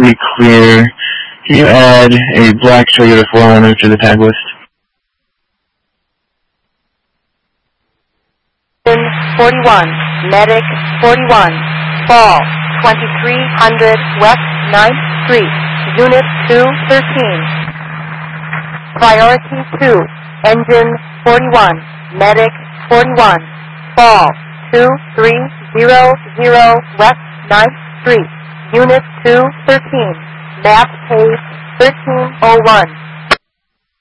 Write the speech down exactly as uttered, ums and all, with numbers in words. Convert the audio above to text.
be clear, can you add a black Toyota four runner to the tag list? forty-one, Medic forty-one, Fall twenty-three hundred West ninth Street, Unit two thirteen. Priority two, Engine forty-one, Medic forty-one, Fall two three zero zero West ninth Street, Unit two thirteen. Map page thirteen oh one.